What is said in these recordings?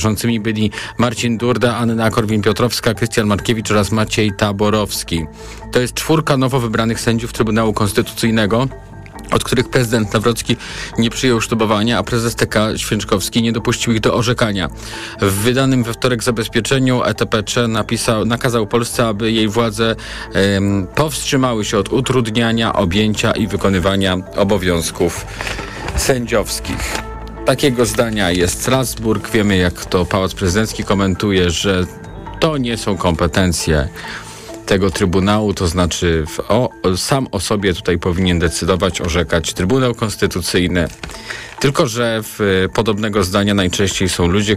Rządzącymi byli Marcin Durda, Anna Korwin-Piotrowska, Krystian Markiewicz oraz Maciej Taborowski. To jest 4 nowo wybranych sędziów Trybunału Konstytucyjnego, od których prezydent Nawrocki nie przyjął ślubowania, a prezes TK Święczkowski nie dopuścił ich do orzekania. W wydanym we wtorek zabezpieczeniu ETPC nakazał Polsce, aby jej władze powstrzymały się od utrudniania, objęcia i wykonywania obowiązków sędziowskich. Takiego zdania jest Strasburg. Wiemy, jak to Pałac Prezydencki komentuje, że to nie są kompetencje tego Trybunału, to znaczy sam o sobie tutaj powinien decydować, orzekać Trybunał Konstytucyjny. Tylko że podobnego zdania najczęściej są ludzie,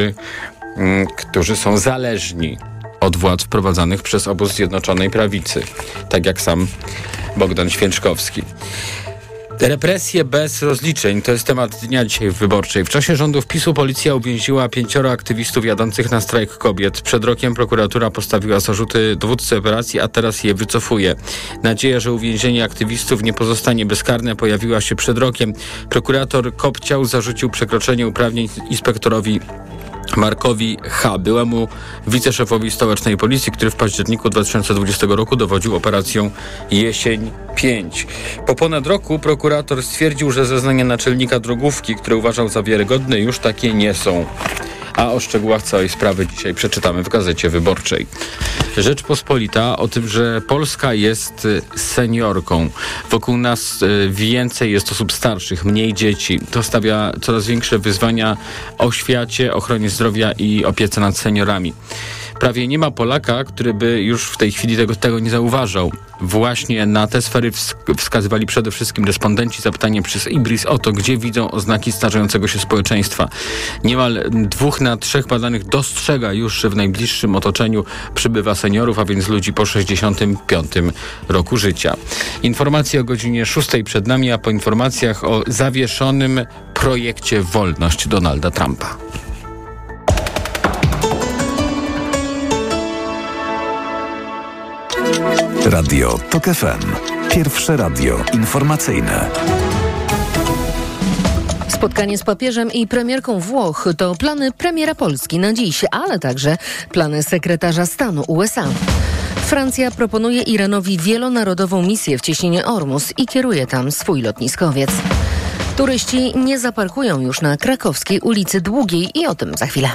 którzy są zależni od władz wprowadzanych przez obóz Zjednoczonej Prawicy, tak jak sam Bogdan Święczkowski. Represje bez rozliczeń to jest temat dnia dzisiaj w Wyborczej. W czasie rządów PiS-u policja uwięziła 5 aktywistów jadących na strajk kobiet. Przed rokiem prokuratura postawiła zarzuty dowódcy operacji, a teraz je wycofuje. Nadzieja, że uwięzienie aktywistów nie pozostanie bezkarne, pojawiła się przed rokiem. Prokurator Kopciał zarzucił przekroczenie uprawnień inspektorowi Markowi H., byłemu wiceszefowi stołecznej policji, który w październiku 2020 roku dowodził operacją Jesień 5. Po ponad roku prokurator stwierdził, że zeznania naczelnika drogówki, które uważał za wiarygodne, już takie nie są. A o szczegółach całej sprawy dzisiaj przeczytamy w Gazecie Wyborczej. Rzeczpospolita o tym, że Polska jest seniorką. Wokół nas więcej jest osób starszych, mniej dzieci. To stawia coraz większe wyzwania oświacie, ochronie zdrowia i opiece nad seniorami. Prawie nie ma Polaka, który by już w tej chwili tego nie zauważał. Właśnie na te sfery wskazywali przede wszystkim respondenci zapytani przez Ibris o to, gdzie widzą oznaki starzejącego się społeczeństwa. Niemal 2 na 3 badanych dostrzega już, że w najbliższym otoczeniu przybywa seniorów, a więc ludzi po 65 roku życia. Informacje o godzinie 6 przed nami, a po informacjach o zawieszonym projekcie Wolność Donalda Trumpa. Radio TOK FM. Pierwsze radio informacyjne. Spotkanie z papieżem i premierką Włoch to plany premiera Polski na dziś, ale także plany sekretarza stanu USA. Francja proponuje Iranowi wielonarodową misję w cieśninie Ormus i kieruje tam swój lotniskowiec. Turyści nie zaparkują już na krakowskiej ulicy Długiej i o tym za chwilę.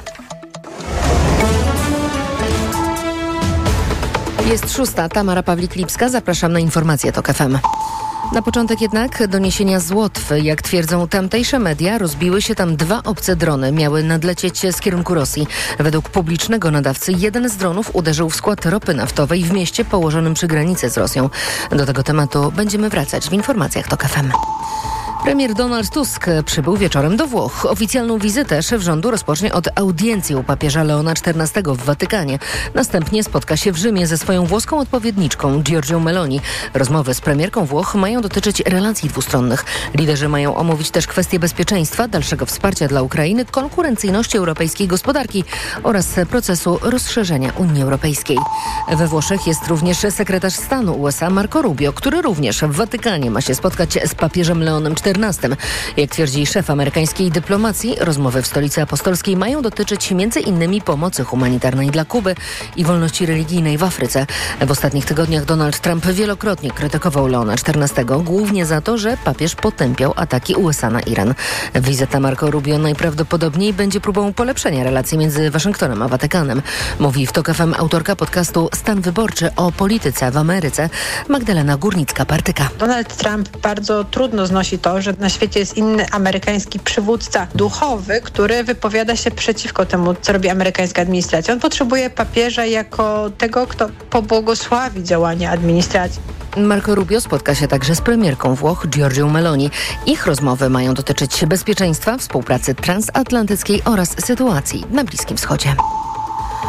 Jest 6. Tamara Pawlik-Lipska. Zapraszam na informacje TOK FM. Na początek jednak doniesienia z Łotwy. Jak twierdzą tamtejsze media, rozbiły się tam 2 obce drony. Miały nadlecieć z kierunku Rosji. Według publicznego nadawcy jeden z dronów uderzył w skład ropy naftowej w mieście położonym przy granicy z Rosją. Do tego tematu będziemy wracać w informacjach TOK FM. Premier Donald Tusk przybył wieczorem do Włoch. Oficjalną wizytę szef rządu rozpocznie od audiencji u papieża Leona XIV w Watykanie. Następnie spotka się w Rzymie ze swoją włoską odpowiedniczką Giorgią Meloni. Rozmowy z premierką Włoch mają dotyczyć relacji dwustronnych. Liderzy mają omówić też kwestie bezpieczeństwa, dalszego wsparcia dla Ukrainy, konkurencyjności europejskiej gospodarki oraz procesu rozszerzenia Unii Europejskiej. We Włoszech jest również sekretarz stanu USA Marco Rubio, który również w Watykanie ma się spotkać z papieżem Leonem XIV. Jak twierdzi szef amerykańskiej dyplomacji, rozmowy w Stolicy Apostolskiej mają dotyczyć m.in. pomocy humanitarnej dla Kuby i wolności religijnej w Afryce. W ostatnich tygodniach Donald Trump wielokrotnie krytykował Leona XIV, głównie za to, że papież potępiał ataki USA na Iran. Wizyta Marco Rubio najprawdopodobniej będzie próbą polepszenia relacji między Waszyngtonem a Watykanem. Mówi w TOK FM autorka podcastu Stan Wyborczy o polityce w Ameryce Magdalena Górnicka-Partyka. Donald Trump bardzo trudno znosi to, że na świecie jest inny amerykański przywódca duchowy, który wypowiada się przeciwko temu, co robi amerykańska administracja. On potrzebuje papieża jako tego, kto pobłogosławi działania administracji. Marco Rubio spotka się także z premierką Włoch Giorgią Meloni. Ich rozmowy mają dotyczyć bezpieczeństwa, współpracy transatlantyckiej oraz sytuacji na Bliskim Wschodzie.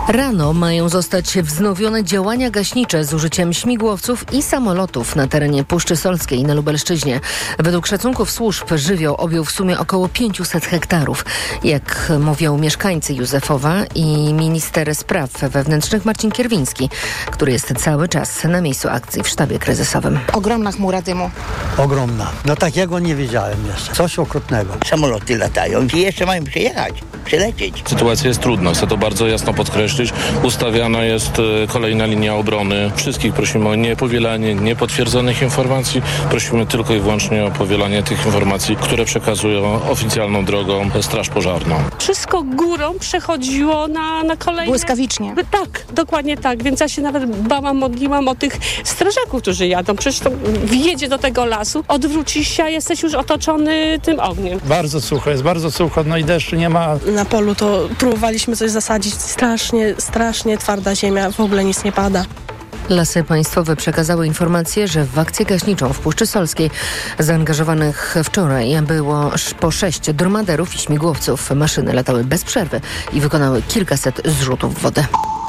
Rano mają zostać wznowione działania gaśnicze z użyciem śmigłowców i samolotów na terenie Puszczy Solskiej na Lubelszczyźnie. Według szacunków służb żywioł objął w sumie około 500 hektarów. Jak mówią mieszkańcy Józefowa i minister spraw wewnętrznych Marcin Kierwiński, który jest cały czas na miejscu akcji w sztabie kryzysowym. Ogromna chmura dymu. Ogromna. No takiego nie widziałem jeszcze. Coś okrutnego. Samoloty latają i jeszcze mają przyjechać, przylecieć. Sytuacja jest trudna, chcę to bardzo jasno podkreślić. Ustawiana jest kolejna linia obrony. Wszystkich prosimy o niepowielanie niepotwierdzonych informacji. Prosimy tylko i wyłącznie o powielanie tych informacji, które przekazują oficjalną drogą Straż Pożarną. Wszystko górą przechodziło na kolejne... Błyskawicznie. Tak, dokładnie tak. Więc ja się nawet modliłam o tych strażaków, którzy jadą. Przecież to wjedzie do tego lasu, odwrócisz się, a jesteś już otoczony tym ogniem. Bardzo sucho, jest bardzo sucho, no i deszczu nie ma. Na polu to próbowaliśmy coś zasadzić. Strasznie twarda ziemia, w ogóle nic nie pada. Lasy Państwowe przekazały informację, że w akcję gaśniczą w Puszczy Solskiej zaangażowanych wczoraj było po 6 dromaderów i śmigłowców. Maszyny latały bez przerwy i wykonały kilkaset zrzutów wody.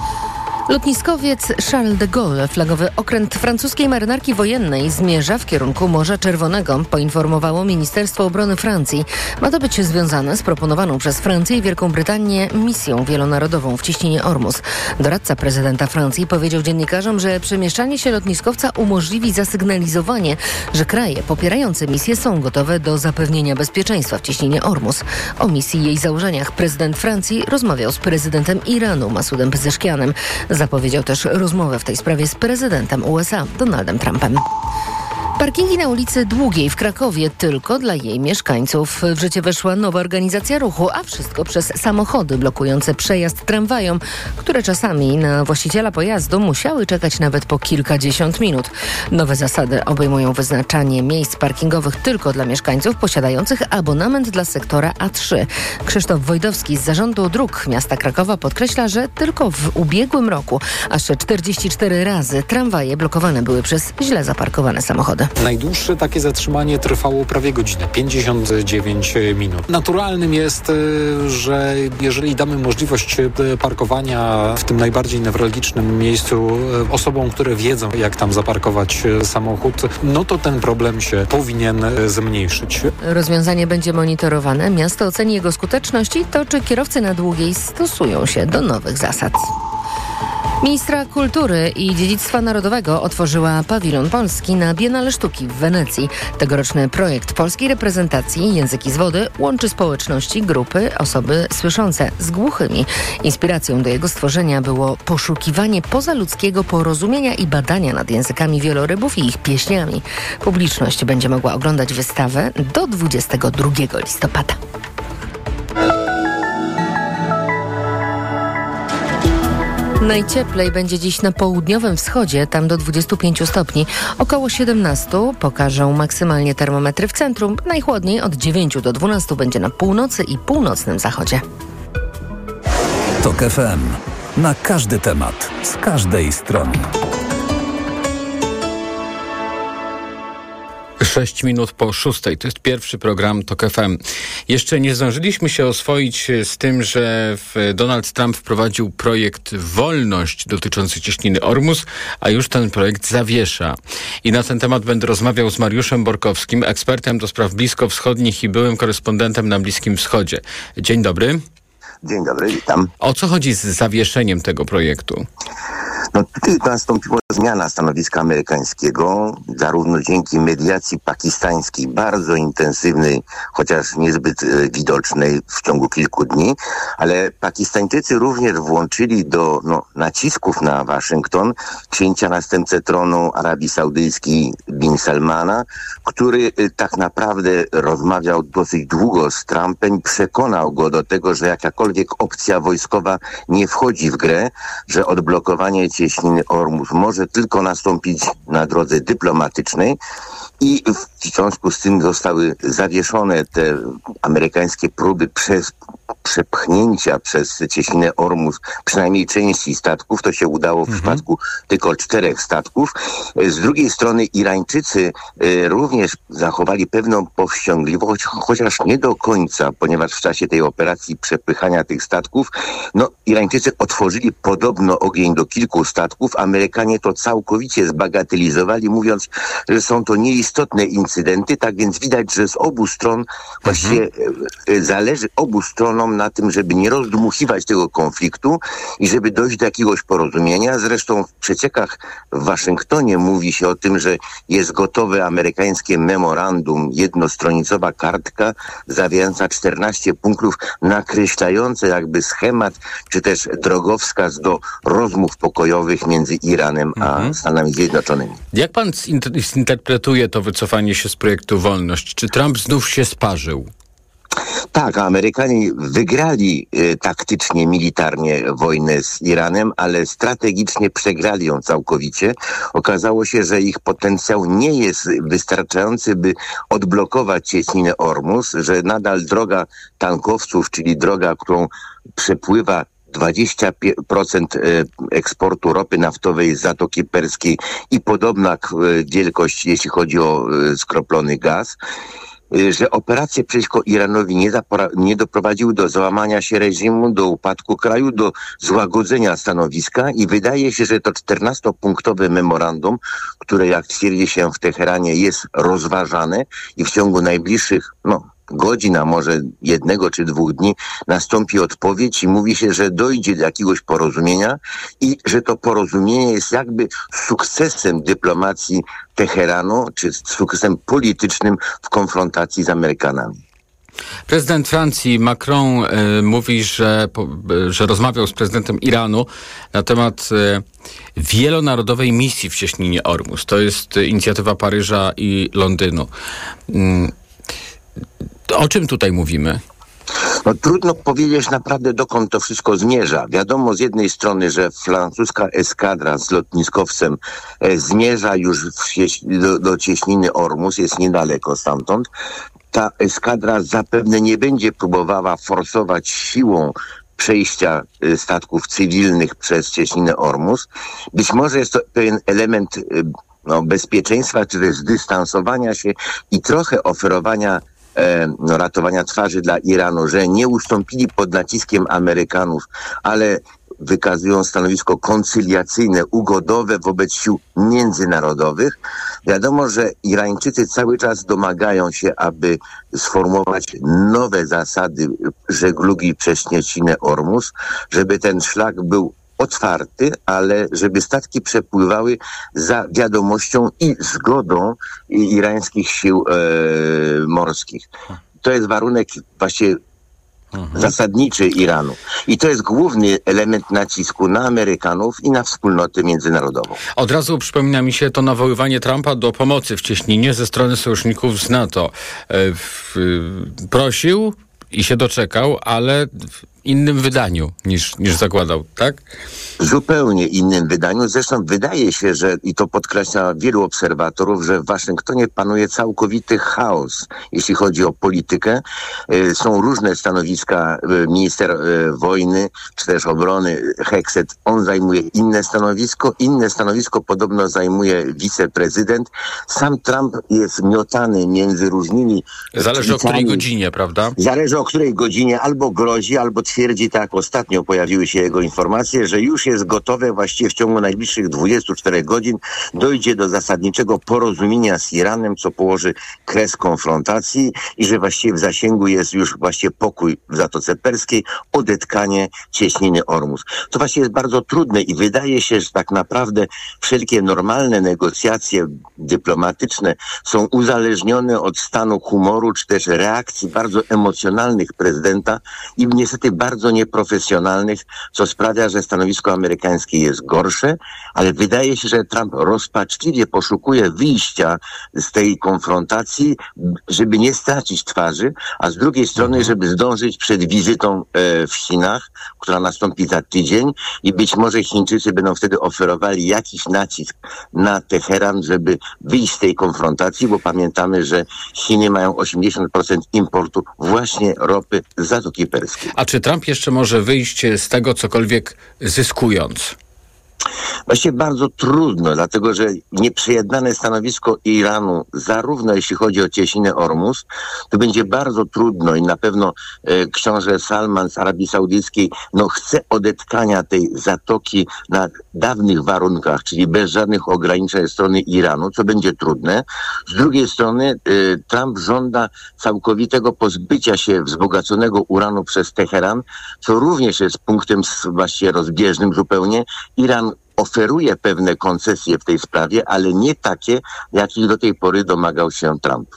Lotniskowiec Charles de Gaulle, flagowy okręt francuskiej marynarki wojennej, zmierza w kierunku Morza Czerwonego, poinformowało Ministerstwo Obrony Francji. Ma to być związane z proponowaną przez Francję i Wielką Brytanię misją wielonarodową w cieśninie Ormus. Doradca prezydenta Francji powiedział dziennikarzom, że przemieszczanie się lotniskowca umożliwi zasygnalizowanie, że kraje popierające misję są gotowe do zapewnienia bezpieczeństwa w cieśninie Ormus. O misji i jej założeniach prezydent Francji rozmawiał z prezydentem Iranu Masudem Pezeszkianem. Zapowiedział też rozmowę w tej sprawie z prezydentem USA Donaldem Trumpem. Parkingi na ulicy Długiej w Krakowie tylko dla jej mieszkańców. W życie weszła nowa organizacja ruchu, a wszystko przez samochody blokujące przejazd tramwajom, które czasami na właściciela pojazdu musiały czekać nawet po kilkadziesiąt minut. Nowe zasady obejmują wyznaczanie miejsc parkingowych tylko dla mieszkańców posiadających abonament dla sektora A3. Krzysztof Wojdowski z Zarządu Dróg Miasta Krakowa podkreśla, że tylko w ubiegłym roku aż 44 razy tramwaje blokowane były przez źle zaparkowane samochody. Najdłuższe takie zatrzymanie trwało prawie godzinę, 59 minut. Naturalnym jest, że jeżeli damy możliwość parkowania w tym najbardziej newralgicznym miejscu osobom, które wiedzą, jak tam zaparkować samochód, no to ten problem się powinien zmniejszyć. Rozwiązanie będzie monitorowane. Miasto oceni jego skuteczność i to, czy kierowcy na Długiej stosują się do nowych zasad. Ministra Kultury i Dziedzictwa Narodowego otworzyła pawilon polski na Biennale Sztuki w Wenecji. Tegoroczny projekt polskiej reprezentacji Języki z Wody łączy społeczności, grupy, osoby słyszące z głuchymi. Inspiracją do jego stworzenia było poszukiwanie pozaludzkiego porozumienia i badania nad językami wielorybów i ich pieśniami. Publiczność będzie mogła oglądać wystawę do 22 listopada. Najcieplej będzie dziś na południowym wschodzie, tam do 25 stopni. Około 17 pokażą maksymalnie termometry w centrum. Najchłodniej od 9 do 12 będzie na północy i północnym zachodzie. TOK FM. Na każdy temat, z każdej strony. 6 minut po 6. To jest pierwszy program TOK FM. Jeszcze nie zdążyliśmy się oswoić z tym, że Donald Trump wprowadził projekt Wolność dotyczący cieśniny Ormus, a już ten projekt zawiesza. I na ten temat będę rozmawiał z Mariuszem Borkowskim, ekspertem do spraw bliskowschodnich i byłym korespondentem na Bliskim Wschodzie. Dzień dobry. Dzień dobry, witam. O co chodzi z zawieszeniem tego projektu? No tutaj nastąpiła zmiana stanowiska amerykańskiego, zarówno dzięki mediacji pakistańskiej, bardzo intensywnej, chociaż niezbyt widocznej w ciągu kilku dni, ale Pakistańczycy również włączyli do nacisków na Waszyngton księcia następcę tronu Arabii Saudyjskiej bin Salmana, który tak naprawdę rozmawiał dosyć długo z Trumpem, przekonał go do tego, że jakakolwiek opcja wojskowa nie wchodzi w grę, że odblokowanie cieśniny Ormus może tylko nastąpić na drodze dyplomatycznej i w związku z tym zostały zawieszone te amerykańskie próby przepchnięcia przez cieśninę Ormus przynajmniej części statków. To się udało w przypadku tylko 4 statków. Z drugiej strony Irańczycy również zachowali pewną powściągliwość, chociaż nie do końca, ponieważ w czasie tej operacji przepychania tych statków, Irańczycy otworzyli podobno ogień do kilku statków. Amerykanie to całkowicie zbagatelizowali, mówiąc, że są to nieistotne incydenty. Tak więc widać, że z obu stron właściwie zależy obu stronom na tym, żeby nie rozdmuchiwać tego konfliktu i żeby dojść do jakiegoś porozumienia. Zresztą w przeciekach w Waszyngtonie mówi się o tym, że jest gotowe amerykańskie memorandum, jednostronicowa kartka zawierająca 14 punktów nakreślające jakby schemat, czy też drogowskaz do rozmów pokojowych między Iranem a Stanami Zjednoczonymi. Jak pan zinterpretuje to wycofanie się z projektu Wolność? Czy Trump znów się sparzył? Tak, Amerykanie wygrali taktycznie, militarnie wojnę z Iranem, ale strategicznie przegrali ją całkowicie. Okazało się, że ich potencjał nie jest wystarczający, by odblokować cieśninę Ormus, że nadal droga tankowców, czyli droga, którą przepływa 20% eksportu ropy naftowej z Zatoki Perskiej i podobna wielkość, jeśli chodzi o skroplony gaz, że operacje przeciwko Iranowi nie doprowadziły do załamania się reżimu, do upadku kraju, do złagodzenia stanowiska i wydaje się, że to 14-punktowe memorandum, które jak twierdzi się w Teheranie jest rozważane i w ciągu najbliższych godzin, a może 1 czy 2 dni nastąpi odpowiedź i mówi się, że dojdzie do jakiegoś porozumienia i że to porozumienie jest jakby sukcesem dyplomacji Teheranu, czy sukcesem politycznym w konfrontacji z Amerykanami. Prezydent Francji Macron mówi, że rozmawiał z prezydentem Iranu na temat wielonarodowej misji w cieśninie Ormus. To jest inicjatywa Paryża i Londynu. O czym tutaj mówimy? Trudno powiedzieć naprawdę, dokąd to wszystko zmierza. Wiadomo z jednej strony, że francuska eskadra z lotniskowcem zmierza już do cieśniny Ormus, jest niedaleko stamtąd. Ta eskadra zapewne nie będzie próbowała forsować siłą przejścia statków cywilnych przez cieśninę Ormus. Być może jest to pewien element bezpieczeństwa, czy też zdystansowania się i trochę oferowania ratowania twarzy dla Iranu, że nie ustąpili pod naciskiem Amerykanów, ale wykazują stanowisko koncyliacyjne, ugodowe wobec sił międzynarodowych. Wiadomo, że Irańczycy cały czas domagają się, aby sformułować nowe zasady żeglugi przez cieśninę Ormus, żeby ten szlak był otwarty, ale żeby statki przepływały za wiadomością i zgodą irańskich sił morskich. To jest warunek właściwie zasadniczy Iranu. I to jest główny element nacisku na Amerykanów i na wspólnotę międzynarodową. Od razu przypomina mi się to nawoływanie Trumpa do pomocy w cieśninie ze strony sojuszników z NATO. Prosił i się doczekał, ale w innym wydaniu niż zakładał, tak? Zupełnie innym wydaniu. Zresztą wydaje się, że, i to podkreśla wielu obserwatorów, że w Waszyngtonie panuje całkowity chaos, jeśli chodzi o politykę. Są różne stanowiska. Minister wojny, czy też obrony Hexet, on zajmuje inne stanowisko podobno zajmuje wiceprezydent. Sam Trump jest miotany między różnymi... Zależy o której godzinie, prawda? Zależy o której godzinie, albo grozi, albo twierdzi, tak ostatnio pojawiły się jego informacje, że już jest gotowe właściwie w ciągu najbliższych 24 godzin dojdzie do zasadniczego porozumienia z Iranem, co położy kres konfrontacji i że właściwie w zasięgu jest już właściwie pokój w Zatoce Perskiej, odetkanie cieśniny Ormus. To właśnie jest bardzo trudne i wydaje się, że tak naprawdę wszelkie normalne negocjacje dyplomatyczne są uzależnione od stanu humoru, czy też reakcji bardzo emocjonalnych prezydenta i niestety bardzo nieprofesjonalnych, co sprawia, że stanowisko amerykańskie jest gorsze, ale wydaje się, że Trump rozpaczliwie poszukuje wyjścia z tej konfrontacji, żeby nie stracić twarzy, a z drugiej strony, żeby zdążyć przed wizytą w Chinach, która nastąpi za tydzień i być może Chińczycy będą wtedy oferowali jakiś nacisk na Teheran, żeby wyjść z tej konfrontacji, bo pamiętamy, że Chiny mają 80% importu właśnie ropy z Zatoki Perskiej. A czy Trump jeszcze może wyjść z tego cokolwiek zyskując? Właściwie bardzo trudno, dlatego że nieprzejednane stanowisko Iranu, zarówno jeśli chodzi o cieśninę Ormus, to będzie bardzo trudno i na pewno książę Salman z Arabii Saudyjskiej chce odetkania tej zatoki na dawnych warunkach, czyli bez żadnych ograniczeń ze strony Iranu, co będzie trudne. Z drugiej strony Trump żąda całkowitego pozbycia się wzbogaconego uranu przez Teheran, co również jest punktem właściwie rozbieżnym zupełnie. Iran oferuje pewne koncesje w tej sprawie, ale nie takie, jakich do tej pory domagał się Trump.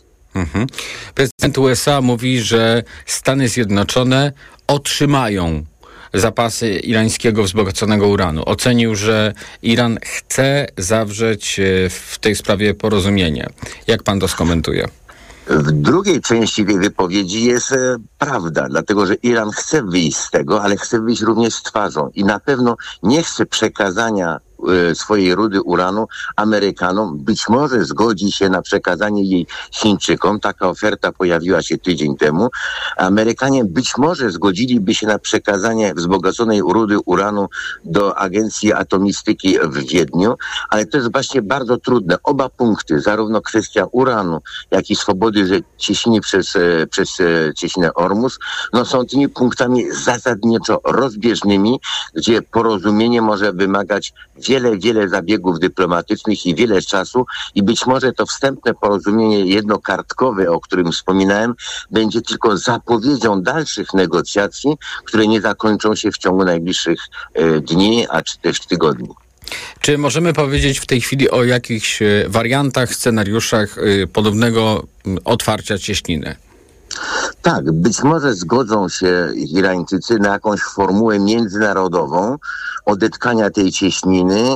Prezydent USA mówi, że Stany Zjednoczone otrzymają zapasy irańskiego wzbogaconego uranu. Ocenił, że Iran chce zawrzeć w tej sprawie porozumienie. Jak pan to skomentuje? W drugiej części tej wypowiedzi jest prawda, dlatego że Iran chce wyjść z tego, ale chce wyjść również z twarzą i na pewno nie chce przekazania swojej rudy uranu Amerykanom. Być może zgodzi się na przekazanie jej Chińczykom. Taka oferta pojawiła się tydzień temu. Amerykanie być może zgodziliby się na przekazanie wzbogaconej rudy uranu do Agencji Atomistyki w Wiedniu, ale to jest właśnie bardzo trudne. Oba punkty, zarówno kwestia uranu, jak i swobody cieśniny przez cieśninę Ormus, są tymi punktami zasadniczo rozbieżnymi, gdzie porozumienie może wymagać wiele zabiegów dyplomatycznych i wiele czasu i być może to wstępne porozumienie jednokartkowe, o którym wspominałem, będzie tylko zapowiedzią dalszych negocjacji, które nie zakończą się w ciągu najbliższych dni, a czy też tygodni. Czy możemy powiedzieć w tej chwili o jakichś wariantach, scenariuszach podobnego otwarcia cieśniny? Tak, być może zgodzą się Irańczycy na jakąś formułę międzynarodową odetkania tej cieśniny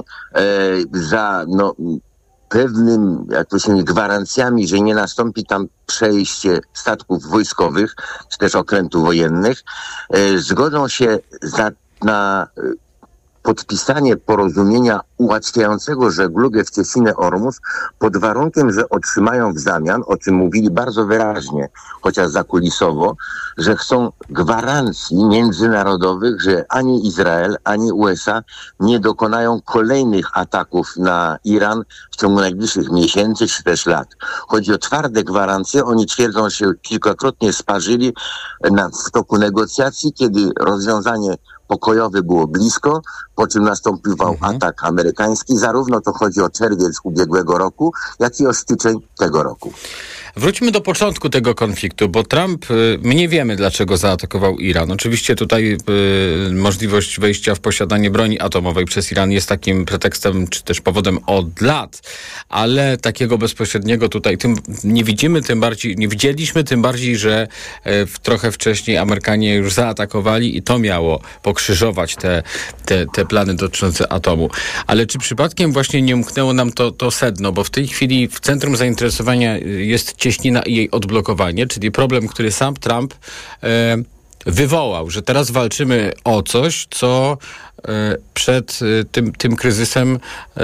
za pewnym, jak to się mówi, gwarancjami, że nie nastąpi tam przejście statków wojskowych czy też okrętów wojennych. Zgodzą się na podpisanie porozumienia ułatwiającego żeglugę w cieśninę Ormus pod warunkiem, że otrzymają w zamian, o czym mówili bardzo wyraźnie, chociaż zakulisowo, że chcą gwarancji międzynarodowych, że ani Izrael, ani USA nie dokonają kolejnych ataków na Iran w ciągu najbliższych miesięcy czy też lat. Chodzi o twarde gwarancje. Oni twierdzą, że się kilkakrotnie sparzyli w toku negocjacji, kiedy rozwiązanie pokojowe było blisko, po czym nastąpił atak amerykański. Zarówno to chodzi o czerwiec ubiegłego roku, jak i o styczeń tego roku. Wróćmy do początku tego konfliktu, bo Trump, my nie wiemy, dlaczego zaatakował Iran. Oczywiście tutaj możliwość wejścia w posiadanie broni atomowej przez Iran jest takim pretekstem, czy też powodem od lat, ale takiego bezpośredniego tutaj nie widzieliśmy, tym bardziej, że trochę wcześniej Amerykanie już zaatakowali i to miało pokrzyżować te plany dotyczące atomu. Ale czy przypadkiem właśnie nie umknęło nam to sedno, bo w tej chwili w centrum zainteresowania jest cieśnina i jej odblokowanie, czyli problem, który sam Trump wywołał, że teraz walczymy o coś, co przed tym kryzysem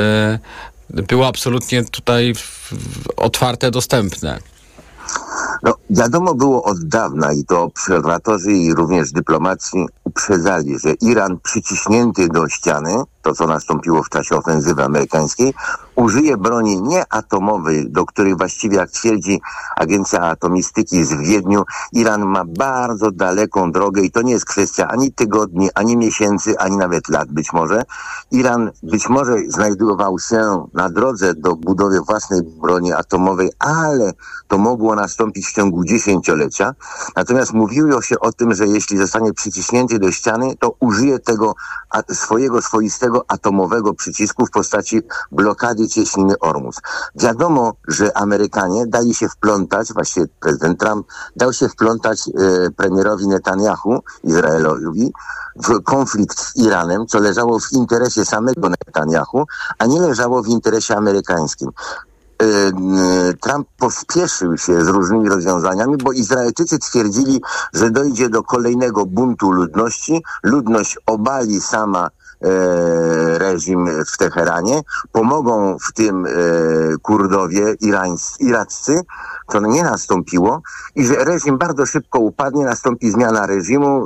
było absolutnie tutaj otwarte, dostępne. Wiadomo było od dawna i to obserwatorzy i również dyplomacji uprzedzali, że Iran przyciśnięty do ściany, to co nastąpiło w czasie ofensywy amerykańskiej, użyje broni nieatomowej, do której właściwie, jak twierdzi Agencja Atomistyki w Wiedniu, Iran ma bardzo daleką drogę i to nie jest kwestia ani tygodni, ani miesięcy, ani nawet lat być może. Iran być może znajdował się na drodze do budowy własnej broni atomowej, ale to mogło nastąpić w ciągu 10-lecia. Natomiast mówiło się o tym, że jeśli zostanie przyciśnięty do ściany, to użyje tego swojego swoistego atomowego przycisku w postaci blokady cieśniny Ormus. Wiadomo, że Amerykanie dali się wplątać, właściwie prezydent Trump dał się wplątać premierowi Netanyahu, Izraelowi, w konflikt z Iranem, co leżało w interesie samego Netanyahu, a nie leżało w interesie amerykańskim. Trump pospieszył się z różnymi rozwiązaniami, bo Izraelczycy twierdzili, że dojdzie do kolejnego buntu ludności. Ludność obali sama reżim w Teheranie. Pomogą w tym Kurdowie iraccy, to nie nastąpiło i że reżim bardzo szybko upadnie, nastąpi zmiana reżimu,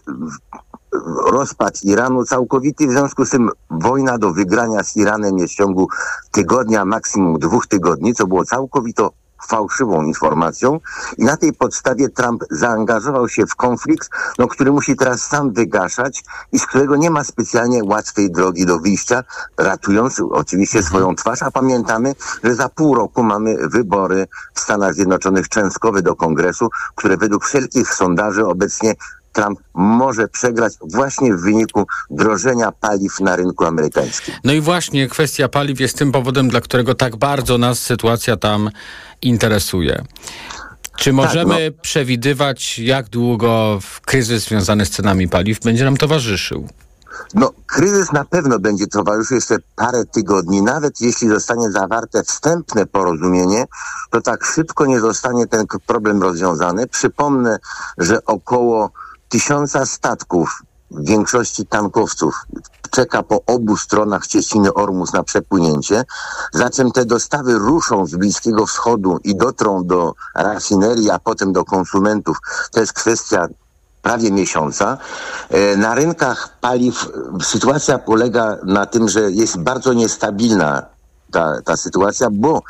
rozpad Iranu całkowity, w związku z tym wojna do wygrania z Iranem jest w ciągu tygodnia, maksimum 2 tygodni, co było całkowitą fałszywą informacją i na tej podstawie Trump zaangażował się w konflikt, który musi teraz sam wygaszać i z którego nie ma specjalnie łatwej drogi do wyjścia, ratując oczywiście swoją twarz, a pamiętamy, że za pół roku mamy wybory w Stanach Zjednoczonych częstkowe do Kongresu, które według wszelkich sondaży obecnie Trump może przegrać właśnie w wyniku drożenia paliw na rynku amerykańskim. No i właśnie kwestia paliw jest tym powodem, dla którego tak bardzo nas sytuacja tam interesuje. Czy możemy przewidywać, jak długo kryzys związany z cenami paliw będzie nam towarzyszył? Kryzys na pewno będzie towarzyszył jeszcze parę tygodni. Nawet jeśli zostanie zawarte wstępne porozumienie, to tak szybko nie zostanie ten problem rozwiązany. Przypomnę, że około 1000 statków, w większości tankowców, czeka po obu stronach cieśniny Ormus na przepłynięcie, za czym te dostawy ruszą z Bliskiego Wschodu i dotrą do rafinerii, a potem do konsumentów. To jest kwestia prawie miesiąca. Na rynkach paliw sytuacja polega na tym, że jest bardzo niestabilna ta sytuacja, bo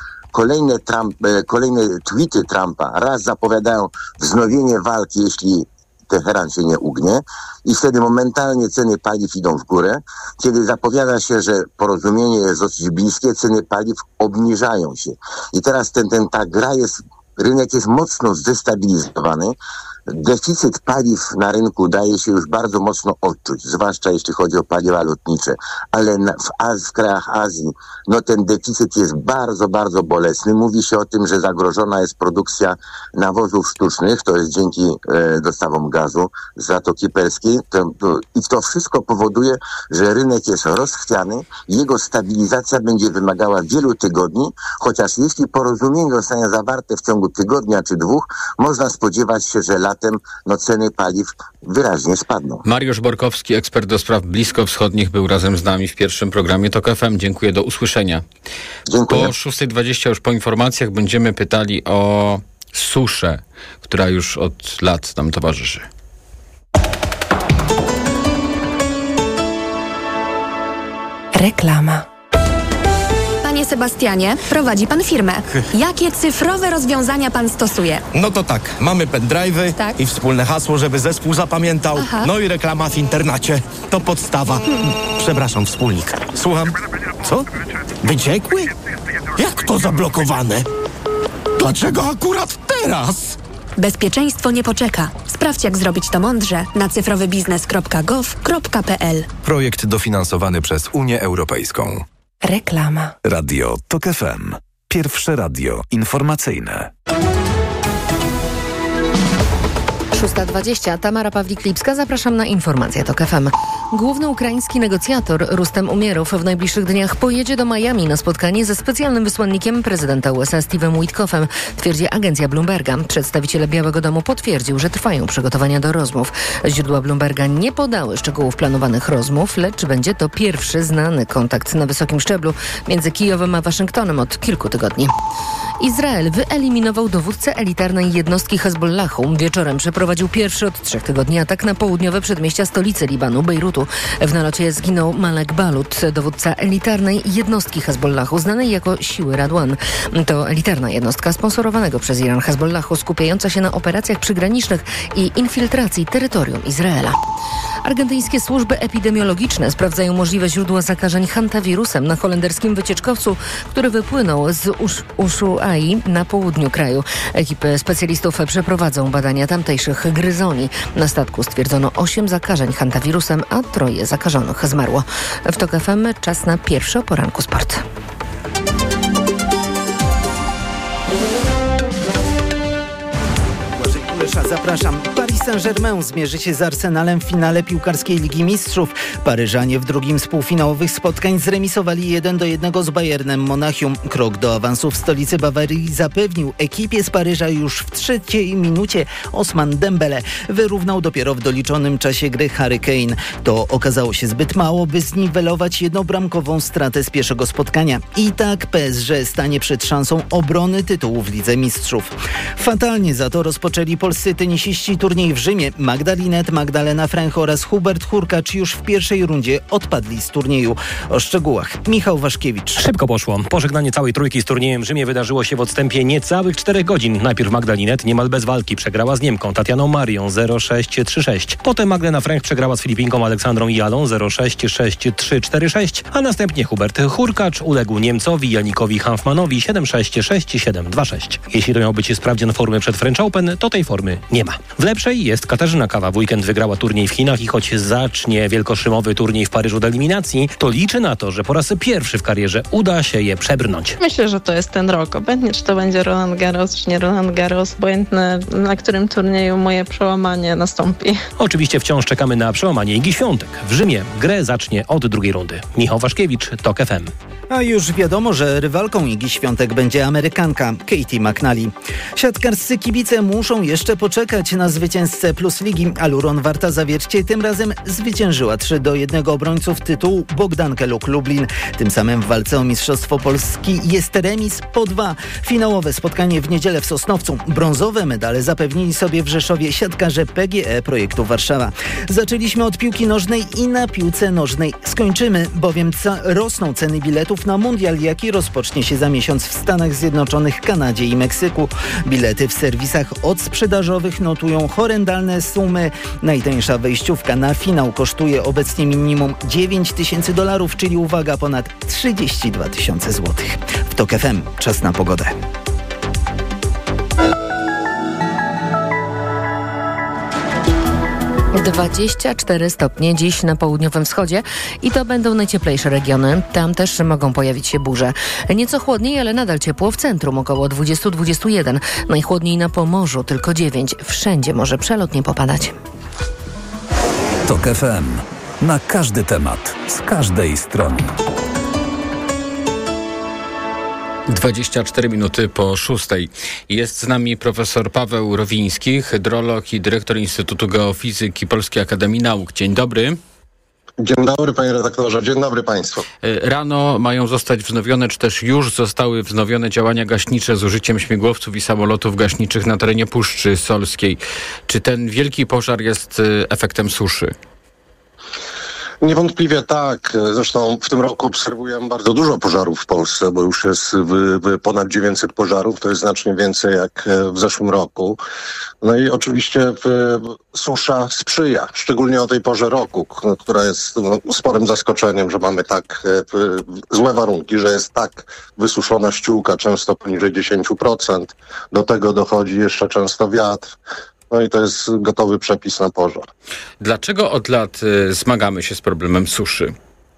kolejne tweety Trumpa raz zapowiadają wznowienie walki, jeśli Teheran się nie ugnie i wtedy momentalnie ceny paliw idą w górę. Kiedy zapowiada się, że porozumienie jest dosyć bliskie, ceny paliw obniżają się. I teraz ta gra rynek jest mocno zdestabilizowany. Deficyt paliw na rynku daje się już bardzo mocno odczuć, zwłaszcza jeśli chodzi o paliwa lotnicze, ale w krajach Azji ten deficyt jest bardzo, bardzo bolesny. Mówi się o tym, że zagrożona jest produkcja nawozów sztucznych, to jest dzięki dostawom gazu z Zatoki Perskiej i to wszystko powoduje, że rynek jest rozchwiany, jego stabilizacja będzie wymagała wielu tygodni, chociaż jeśli porozumienie zostanie zawarte w ciągu tygodnia czy 2, można spodziewać się, że latem ceny paliw wyraźnie spadną. Mariusz Borkowski, ekspert do spraw bliskowschodnich, był razem z nami w pierwszym programie TOK FM. Dziękuję, do usłyszenia. Dziękuję. Po 6:20 już po informacjach będziemy pytali o suszę, która już od lat nam towarzyszy. Reklama. Panie Sebastianie, prowadzi pan firmę. Jakie cyfrowe rozwiązania pan stosuje? No to tak, mamy pendrive'y i wspólne hasło, żeby zespół zapamiętał. Aha. No i reklama w internecie. To podstawa. Przepraszam, wspólnik. Słucham. Co? Wyciekły? Jak to zablokowane? Dlaczego akurat teraz? Bezpieczeństwo nie poczeka. Sprawdź, jak zrobić to mądrze na cyfrowybiznes.gov.pl. Projekt dofinansowany przez Unię Europejską. Reklama. Radio TOK FM. Pierwsze radio informacyjne. 6:20. Tamara Pawlik-Lipska. Zapraszam na informacje TOK FM. Główny ukraiński negocjator Rustem Umierow w najbliższych dniach pojedzie do Miami na spotkanie ze specjalnym wysłannikiem prezydenta USA Steve'em Witkoffem, twierdzi agencja Bloomberga. Przedstawiciel Białego Domu potwierdził, że trwają przygotowania do rozmów. Źródła Bloomberga nie podały szczegółów planowanych rozmów, lecz będzie to pierwszy znany kontakt na wysokim szczeblu między Kijowem a Waszyngtonem od kilku tygodni. Izrael wyeliminował dowódcę elitarnej jednostki Hezbollahu. Wieczorem przeprowadził pierwszy od 3 tygodni atak na południowe przedmieścia stolicy Libanu, Bejrutu. nalotu. W nalocie zginął Malek Balut, dowódca elitarnej jednostki Hezbollahu, znanej jako Siły Radwan. To elitarna jednostka sponsorowanego przez Iran Hezbollahu, skupiająca się na operacjach przygranicznych i infiltracji terytorium Izraela. Argentyńskie służby epidemiologiczne sprawdzają możliwe źródła zakażeń hantawirusem na holenderskim wycieczkowcu, który wypłynął z Ushuai na południu kraju. Ekipy specjalistów przeprowadzą badania tamtejszych gryzoni. Na statku stwierdzono 8 zakażeń hantawirusem, a 3 zakażonych zmarło. W TOK FM czas na pierwszy o poranku sport. Zapraszam. Paris Saint-Germain zmierzy się z Arsenalem w finale piłkarskiej Ligi Mistrzów. Paryżanie w drugim z półfinałowych spotkań zremisowali 1-1 z Bayernem Monachium. Krok do awansu w stolicy Bawarii zapewnił ekipie z Paryża już w 3. minucie. Ousmane Dembele wyrównał dopiero w doliczonym czasie gry Harry Kane. To okazało się zbyt mało, by zniwelować jednobramkową stratę z pierwszego spotkania. I tak PSG stanie przed szansą obrony tytułu w Lidze Mistrzów. Fatalnie za to rozpoczęli polscy tenisiści turniej w Rzymie. Magdalena Fręch oraz Hubert Hurkacz już w pierwszej rundzie odpadli z turnieju. O szczegółach Michał Waszkiewicz. Szybko poszło. Pożegnanie całej trójki z turniejem w Rzymie wydarzyło się w odstępie niecałych 4 godzin. Najpierw Magdalinet niemal bez walki przegrała z Niemką Tatianą Marią 0-6-3-6. Potem Magdalena Fręch przegrała z Filipinką Aleksandrą Jalą 0-6-6-3-4-6, a następnie Hubert Hurkacz uległ Niemcowi Janikowi Hanfmanowi 7-6-6-7-2-6. Jeśli to miał być sprawdzian formy przed French Open, to tej formy nie ma. W lepszej jest Katarzyna Kawa. W weekend wygrała turniej w Chinach i choć zacznie wielkoszymowy turniej w Paryżu od eliminacji, to liczy na to, że po raz pierwszy w karierze uda się je przebrnąć. Myślę, że to jest ten rok. Obojętnie, czy to będzie Roland Garros, czy nie Roland Garros. Obojętne, na którym turnieju moje przełamanie nastąpi. Oczywiście wciąż czekamy na przełamanie Igi Świątek. W Rzymie grę zacznie od drugiej rundy. Michał Waszkiewicz, TOK FM. A już wiadomo, że rywalką Igi Świątek będzie Amerykanka Katie McNally. Siatkarscy kibice muszą jeszcze poczekać na zwycięzcę Plus Ligi. Aluron Warta Zawiercie tym razem zwyciężyła 3-1 obrońców tytułu Bogdankę Luk Lublin. Tym samym w walce o Mistrzostwo Polski jest remis po 2. Finałowe spotkanie w niedzielę w Sosnowcu. Brązowe medale zapewnili sobie w Rzeszowie siatkarze PGE Projektu Warszawa. Zaczęliśmy od piłki nożnej i na piłce nożnej skończymy, bowiem rosną ceny biletów na mundial, jaki rozpocznie się za miesiąc w Stanach Zjednoczonych, Kanadzie i Meksyku. Bilety w serwisach odsprzedażowych notują horrendalne sumy. Najtańsza wejściówka na finał kosztuje obecnie minimum $9,000, czyli uwaga, ponad 32 000 złotych. W TOK FM czas na pogodę. - 24 stopnie dziś na południowym wschodzie i to będą najcieplejsze regiony. Tam też mogą pojawić się burze. Nieco chłodniej, ale nadal ciepło w centrum, około 20-21. Najchłodniej na Pomorzu, tylko 9. Wszędzie może przelotnie popadać. TOK FM. Na każdy temat, z każdej strony. 24 minuty po 6. Jest z nami profesor Paweł Rowiński, hydrolog i dyrektor Instytutu Geofizyki Polskiej Akademii Nauk. Dzień dobry. Dzień dobry, panie redaktorze. Dzień dobry państwu. Rano mają zostać wznowione, czy też już zostały wznowione działania gaśnicze z użyciem śmigłowców i samolotów gaśniczych na terenie Puszczy Solskiej. Czy ten wielki pożar jest efektem suszy? Niewątpliwie tak. Zresztą w tym roku obserwujemy bardzo dużo pożarów w Polsce, bo już jest ponad 900 pożarów. To jest znacznie więcej jak w zeszłym roku. No i oczywiście susza sprzyja, szczególnie o tej porze roku, która jest sporym zaskoczeniem, że mamy tak złe warunki, że jest tak wysuszona ściółka, często poniżej 10%. Do tego dochodzi jeszcze często wiatr. No i to jest gotowy przepis na pożar. Dlaczego od lat zmagamy się z problemem suszy?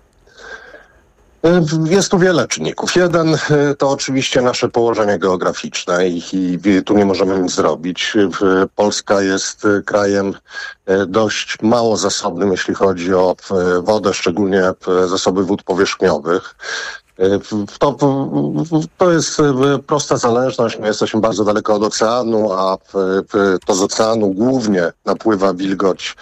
Jest tu wiele czynników. Jeden to oczywiście nasze położenie geograficzne i tu nie możemy nic zrobić. Polska jest krajem dość mało zasobnym, jeśli chodzi o wodę, szczególnie zasoby wód powierzchniowych. To jest prosta zależność. My jesteśmy bardzo daleko od oceanu, a to z oceanu głównie napływa wilgoć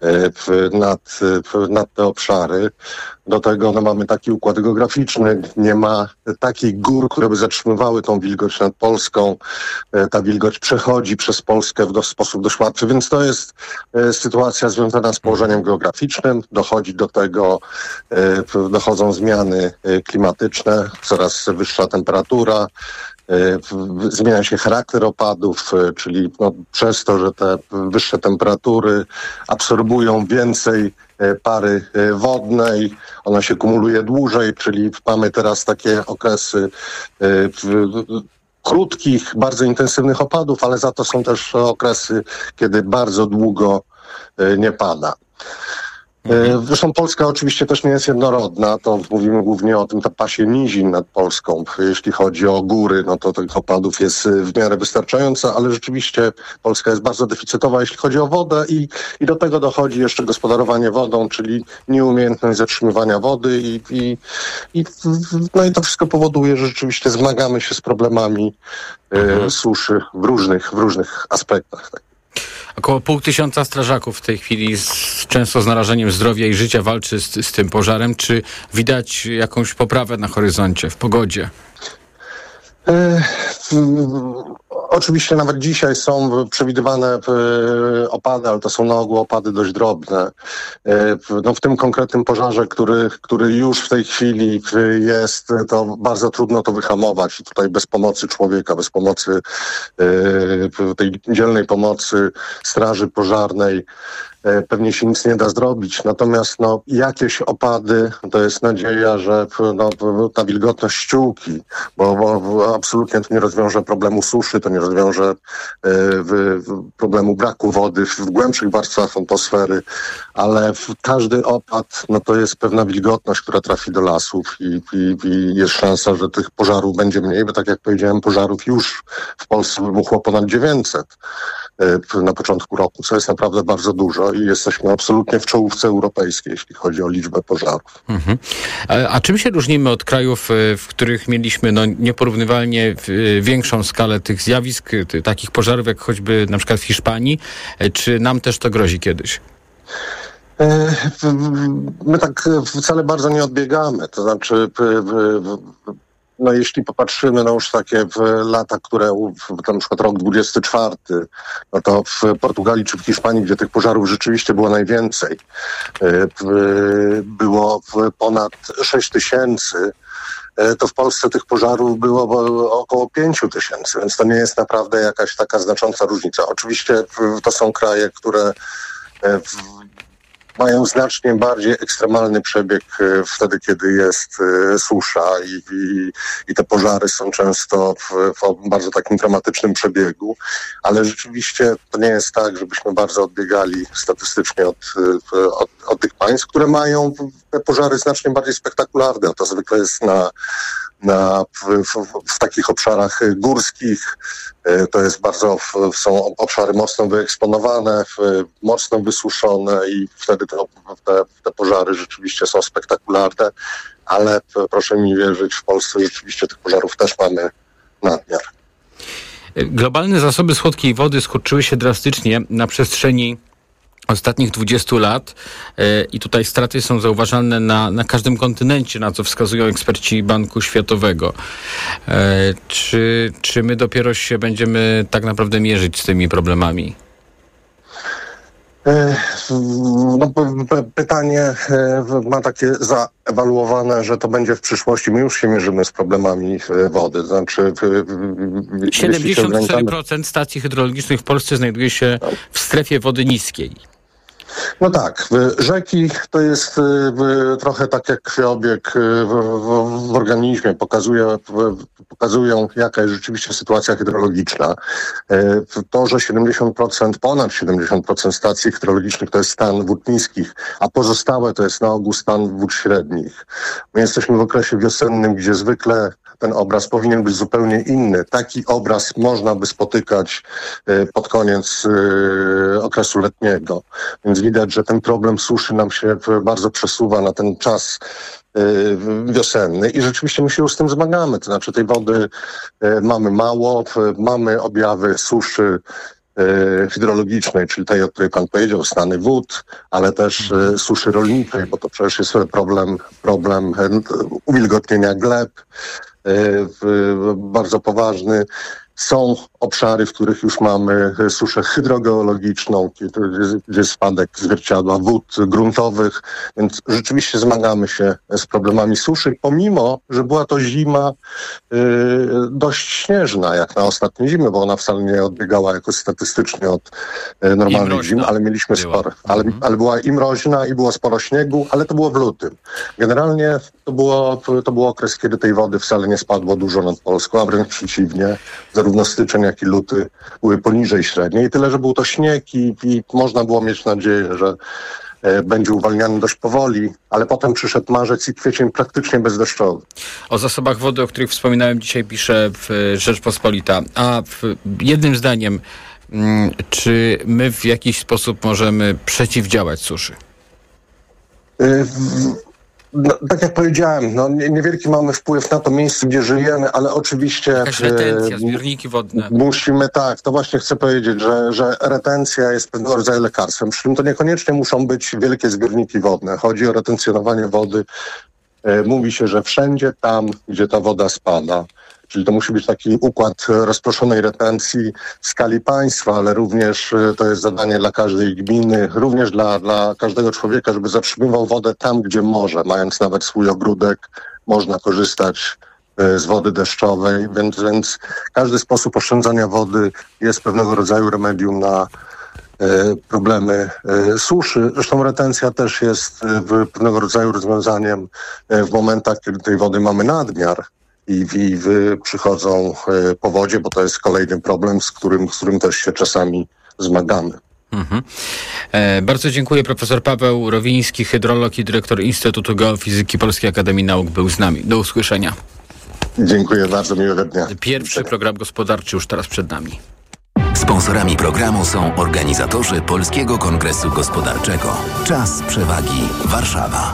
nad te obszary. Do tego mamy taki układ geograficzny, nie ma takich gór, które by zatrzymywały tą wilgoć nad Polską. Ta wilgoć przechodzi przez Polskę w sposób dość łatwy, więc to jest sytuacja związana z położeniem geograficznym. Dochodzi do tego, dochodzą zmiany klimatyczne, coraz wyższa temperatura, zmienia się charakter opadów, czyli przez to, że te wyższe temperatury absorbują więcej pary wodnej, ona się kumuluje dłużej, czyli mamy teraz takie okresy krótkich, bardzo intensywnych opadów, ale za to są też okresy, kiedy bardzo długo nie pada. Zresztą Polska oczywiście też nie jest jednorodna, to mówimy głównie o tym pasie nizin nad Polską. Jeśli chodzi o góry, no to tych opadów jest w miarę wystarczająco, ale rzeczywiście Polska jest bardzo deficytowa, jeśli chodzi o wodę i do tego dochodzi jeszcze gospodarowanie wodą, czyli nieumiejętność zatrzymywania wody i to wszystko powoduje, że rzeczywiście zmagamy się z problemami suszy w różnych aspektach. Tak. Około 500 strażaków w tej chwili często z narażeniem zdrowia i życia walczy z tym pożarem. Czy widać jakąś poprawę na horyzoncie, w pogodzie? Oczywiście nawet dzisiaj są przewidywane opady, ale to są na ogół opady dość drobne. W tym konkretnym pożarze, który już w tej chwili jest, to bardzo trudno to wyhamować. Tutaj bez pomocy człowieka, bez pomocy tej dzielnej pomocy straży pożarnej pewnie się nic nie da zrobić. Natomiast jakieś opady, to jest nadzieja, że ta wilgotność ściółki, bo absolutnie to nie rozwiąże problemu suszy, to nie rozwiąże problemu braku wody w głębszych warstwach atmosfery, ale każdy opad, to jest pewna wilgotność, która trafi do lasów i jest szansa, że tych pożarów będzie mniej, bo tak jak powiedziałem, pożarów już w Polsce wybuchło ponad 900 na początku roku, co jest naprawdę bardzo dużo i jesteśmy absolutnie w czołówce europejskiej, jeśli chodzi o liczbę pożarów. A czym się różnimy od krajów, w których mieliśmy nieporównywalnie większą skalę tych zjawisk, takich pożarów, jak choćby na przykład w Hiszpanii? Czy nam też to grozi kiedyś? My tak wcale bardzo nie odbiegamy, to znaczy jeśli popatrzymy już takie lata, które na przykład rok 24, to w Portugalii czy w Hiszpanii, gdzie tych pożarów rzeczywiście było najwięcej, było ponad 6 000, to w Polsce tych pożarów było około 5 000, więc to nie jest naprawdę jakaś taka znacząca różnica. Oczywiście to są kraje, które mają znacznie bardziej ekstremalny przebieg wtedy, kiedy jest susza i te pożary są często w bardzo takim dramatycznym przebiegu, ale rzeczywiście to nie jest tak, żebyśmy bardzo odbiegali statystycznie od tych państw, które mają te pożary znacznie bardziej spektakularne. To zwykle jest w takich obszarach górskich, to jest są obszary mocno wyeksponowane, mocno wysuszone i wtedy te pożary rzeczywiście są spektakularne, ale proszę mi wierzyć, w Polsce rzeczywiście tych pożarów też mamy nadmiar. Globalne zasoby słodkiej wody skurczyły się drastycznie na przestrzeni ostatnich 20 lat i tutaj straty są zauważalne na każdym kontynencie, na co wskazują eksperci Banku Światowego. Czy my dopiero się będziemy tak naprawdę mierzyć z tymi problemami? Pytanie ma takie zaewaluowane, że to będzie w przyszłości. My już się mierzymy z problemami wody. Znaczy 74% stacji hydrologicznych w Polsce znajduje się w strefie wody niskiej. No tak, rzeki to jest trochę tak jak krwiobieg w organizmie, pokazują jaka jest rzeczywiście sytuacja hydrologiczna. To, że ponad 70% stacji hydrologicznych to jest stan wód niskich, a pozostałe to jest na ogół stan wód średnich. My jesteśmy w okresie wiosennym, gdzie zwykle ten obraz powinien być zupełnie inny. Taki obraz można by spotykać pod koniec okresu letniego. Więc widać, że ten problem suszy nam się bardzo przesuwa na ten czas wiosenny i rzeczywiście my się z tym zmagamy. To znaczy tej wody mamy mało, mamy objawy suszy hydrologicznej, czyli tej, o której pan powiedział, stany wód, ale też suszy rolniczej, bo to przecież jest problem uwilgotnienia gleb, bardzo poważny. Są obszary, w których już mamy suszę hydrogeologiczną, gdzie jest spadek zwierciadła wód gruntowych, więc rzeczywiście zmagamy się z problemami suszy, pomimo że była to zima dość śnieżna, jak na ostatnie zimy, bo ona wcale nie odbiegała jakoś statystycznie od normalnych zim, ale mieliśmy sporo. Ale była i mroźna, i było sporo śniegu, ale to było w lutym. Generalnie to był okres, kiedy tej wody wcale nie spadło dużo nad Polską, a wręcz przeciwnie. Zarówno styczeń, jak i luty były poniżej średniej. Tyle, że był to śnieg i można było mieć nadzieję, że będzie uwalniany dość powoli, ale potem przyszedł marzec i kwiecień praktycznie bezdeszczowy. O zasobach wody, o których wspominałem dzisiaj, pisze Rzeczpospolita. A jednym zdaniem, czy my w jakiś sposób możemy przeciwdziałać suszy? No, tak jak powiedziałem, niewielki mamy wpływ na to miejsce, gdzie żyjemy, ale oczywiście... Jakaś retencja, zbiorniki wodne. Musimy, to właśnie chcę powiedzieć, że retencja jest pewnego rodzaju lekarstwem, przy czym to niekoniecznie muszą być wielkie zbiorniki wodne. Chodzi o retencjonowanie wody. Mówi się, że wszędzie tam, gdzie ta woda spada, czyli to musi być taki układ rozproszonej retencji w skali państwa, ale również to jest zadanie dla każdej gminy, również dla każdego człowieka, żeby zatrzymywał wodę tam, gdzie może, mając nawet swój ogródek, można korzystać z wody deszczowej, więc każdy sposób oszczędzania wody jest pewnego rodzaju remedium na problemy suszy. Zresztą retencja też jest pewnego rodzaju rozwiązaniem w momentach, kiedy tej wody mamy nadmiar i przychodzą powodzie, bo to jest kolejny problem, z którym też się czasami zmagamy. Bardzo dziękuję. Profesor Paweł Rowiński, hydrolog i dyrektor Instytutu Geofizyki Polskiej Akademii Nauk był z nami. Do usłyszenia. Dziękuję bardzo, miłego dnia. Pierwszy program gospodarczy już teraz przed nami. Sponsorami programu są organizatorzy Polskiego Kongresu Gospodarczego. Czas przewagi Warszawa.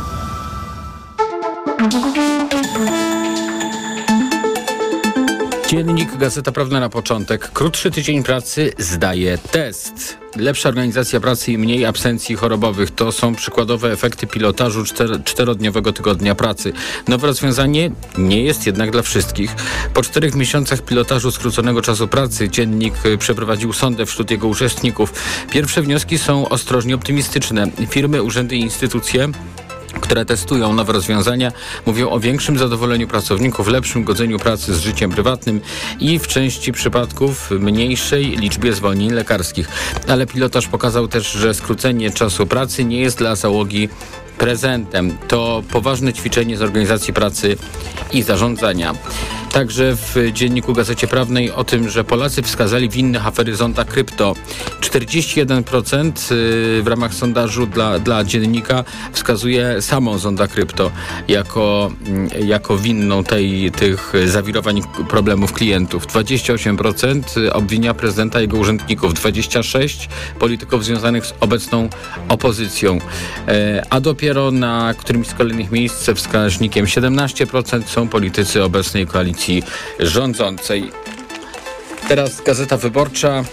Dziennik Gazeta Prawna na początek. Krótszy tydzień pracy zdaje test. Lepsza organizacja pracy i mniej absencji chorobowych to są przykładowe efekty pilotażu czterodniowego tygodnia pracy. Nowe rozwiązanie nie jest jednak dla wszystkich. Po 4 miesiącach pilotażu skróconego czasu pracy dziennik przeprowadził sondę wśród jego uczestników. Pierwsze wnioski są ostrożnie optymistyczne. Firmy, urzędy i instytucje, które testują nowe rozwiązania, mówią o większym zadowoleniu pracowników, lepszym godzeniu pracy z życiem prywatnym i w części przypadków mniejszej liczbie zwolnień lekarskich. Ale pilotaż pokazał też, że skrócenie czasu pracy nie jest dla załogi prezentem. To poważne ćwiczenie z organizacji pracy i zarządzania. Także w dzienniku Gazecie Prawnej o tym, że Polacy wskazali winnych afery Zonda Krypto. 41% w ramach sondażu dla dziennika wskazuje samą Zonda Krypto jako winną tych zawirowań problemów klientów. 28% obwinia prezydenta i jego urzędników. 26% polityków związanych z obecną opozycją. A dopiero na którymś z kolejnych miejsc wskaźnikiem 17% są politycy obecnej koalicji rządzącej. Teraz Gazeta Wyborcza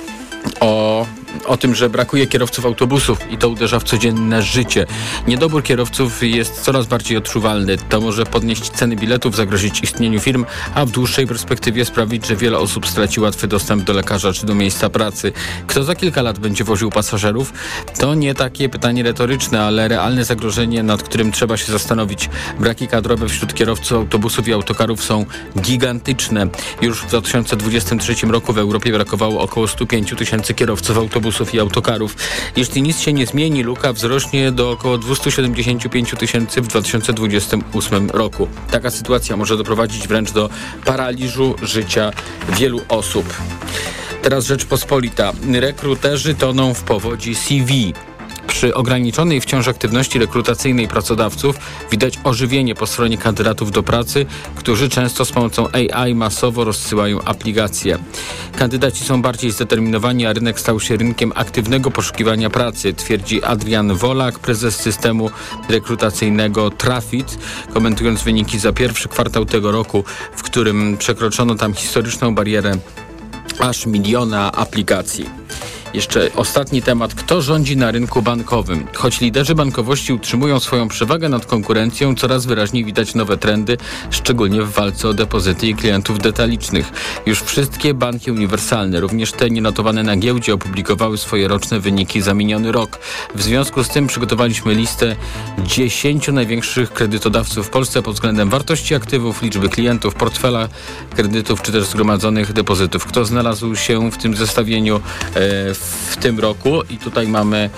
o tym, że brakuje kierowców autobusów i to uderza w codzienne życie. Niedobór kierowców jest coraz bardziej odczuwalny. To może podnieść ceny biletów, zagrozić istnieniu firm, a w dłuższej perspektywie sprawić, że wiele osób straci łatwy dostęp do lekarza czy do miejsca pracy. Kto za kilka lat będzie woził pasażerów? To nie takie pytanie retoryczne, ale realne zagrożenie, nad którym trzeba się zastanowić. Braki kadrowe wśród kierowców autobusów i autokarów są gigantyczne. Już w 2023 roku w Europie brakowało około 105 000 kierowców autobusów i autokarów. Jeśli nic się nie zmieni, luka wzrośnie do około 275 000 w 2028 roku. Taka sytuacja może doprowadzić wręcz do paraliżu życia wielu osób. Teraz Rzeczpospolita. Rekruterzy toną w powodzi CV. Przy ograniczonej wciąż aktywności rekrutacyjnej pracodawców widać ożywienie po stronie kandydatów do pracy, którzy często z pomocą AI masowo rozsyłają aplikacje. Kandydaci są bardziej zdeterminowani, a rynek stał się rynkiem aktywnego poszukiwania pracy, twierdzi Adrian Wolak, prezes systemu rekrutacyjnego Trafit, komentując wyniki za pierwszy kwartał tego roku, w którym przekroczono tam historyczną barierę aż 1 miliona aplikacji. Jeszcze ostatni temat. Kto rządzi na rynku bankowym? Choć liderzy bankowości utrzymują swoją przewagę nad konkurencją, coraz wyraźniej widać nowe trendy, szczególnie w walce o depozyty i klientów detalicznych. Już wszystkie banki uniwersalne, również te nienotowane na giełdzie, opublikowały swoje roczne wyniki za miniony rok. W związku z tym przygotowaliśmy listę 10 największych kredytodawców w Polsce pod względem wartości aktywów, liczby klientów, portfela kredytów czy też zgromadzonych depozytów. Kto znalazł się w tym zestawieniu w tym roku? I tutaj mamy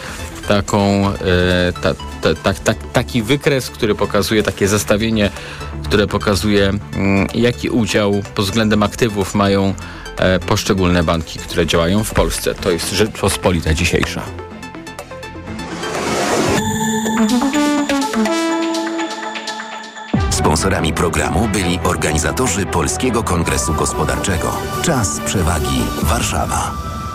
taki wykres, który pokazuje, takie zestawienie, które pokazuje, jaki udział pod względem aktywów mają poszczególne banki, które działają w Polsce. To jest Rzeczpospolita dzisiejsza. Sponsorami programu byli organizatorzy Polskiego Kongresu Gospodarczego. Czas przewagi Warszawa.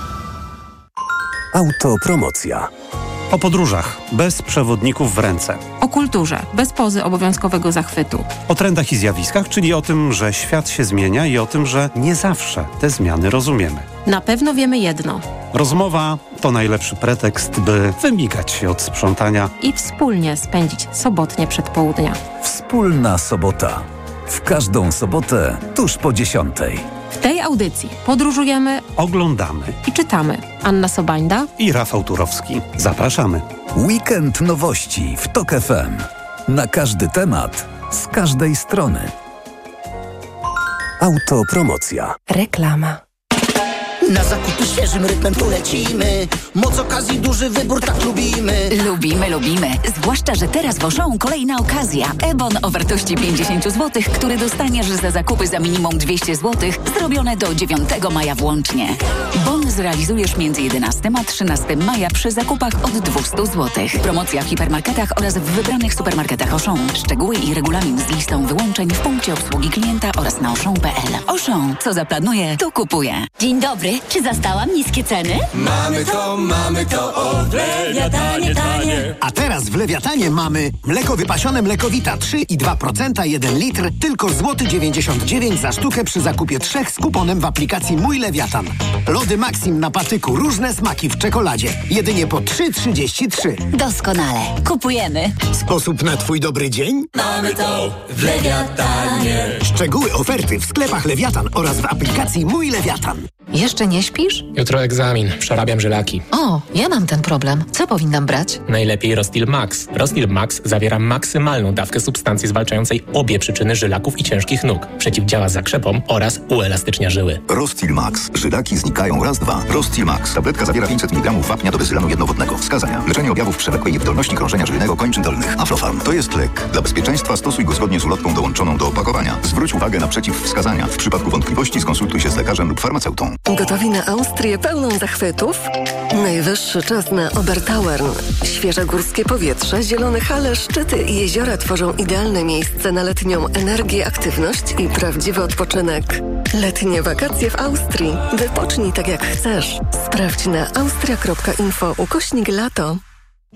Autopromocja. O podróżach bez przewodników w ręce. O kulturze bez pozy obowiązkowego zachwytu. O trendach i zjawiskach, czyli o tym, że świat się zmienia i o tym, że nie zawsze te zmiany rozumiemy. Na pewno wiemy jedno. Rozmowa to najlepszy pretekst, by wymigać się od sprzątania i wspólnie spędzić sobotnie przedpołudnia. Wspólna sobota. W każdą sobotę tuż po 10:00. W tej audycji podróżujemy, oglądamy i czytamy. Anna Sobańda i Rafał Turowski. Zapraszamy. Weekend nowości w TOK FM. Na każdy temat, z każdej strony. Autopromocja. Reklama. Na zakupy świeżym rytmem tu lecimy. Moc okazji, duży wybór, tak lubimy. Lubimy. Zwłaszcza, że teraz w Auchan kolejna okazja. E-bon o wartości 50 zł, który dostaniesz za zakupy za minimum 200 zł, zrobione do 9 maja włącznie. Bon zrealizujesz między 11 a 13 maja przy zakupach od 200 zł. Promocja w hipermarketach oraz w wybranych supermarketach Auchan. Szczegóły i regulamin z listą wyłączeń w punkcie obsługi klienta oraz na auchan.pl. Auchan, co zaplanuje, to kupuje. Dzień dobry. Czy zastałam niskie ceny? Mamy to od Lewiatanie tanie. A teraz w Lewiatanie mamy mleko wypasione Mlekowita 3,2% 1 litr, tylko złoty 99 za sztukę przy zakupie 3 z kuponem w aplikacji Mój Lewiatan. Lody Maxim na patyku, różne smaki w czekoladzie. Jedynie po 3,33. Doskonale. Kupujemy. Sposób na twój dobry dzień? Mamy to w Lewiatanie. Szczegóły oferty w sklepach Lewiatan oraz w aplikacji Mój Lewiatan. Jeszcze nie śpisz? Jutro egzamin. Przerabiam żylaki. O, ja mam ten problem. Co powinnam brać? Najlepiej Rostil Max. Rostil Max zawiera maksymalną dawkę substancji zwalczającej obie przyczyny żylaków i ciężkich nóg. Przeciwdziała zakrzepom oraz uelastycznia żyły. Rostil Max. Żylaki znikają raz, dwa. Rostil Max. Tabletka zawiera 500 mg wapnia do bezylanu jednowodnego. Wskazania. Leczenie objawów przewlekłej niewydolności krążenia żyjnego kończyn dolnych. Aflofarm. To jest lek. Dla bezpieczeństwa stosuj go zgodnie z ulotką dołączoną do opakowania. Zwróć uwagę na przeciwwskazania. W przypadku wątpliwości skonsultuj się z lekarzem lub farmaceutą. Gotowi na Austrię pełną zachwytów? Najwyższy czas na Obertauern. Świeże górskie powietrze, zielone hale, szczyty i jeziora tworzą idealne miejsce na letnią energię, aktywność i prawdziwy odpoczynek. Letnie wakacje w Austrii. Wypocznij tak jak chcesz. Sprawdź na austria.info/lato.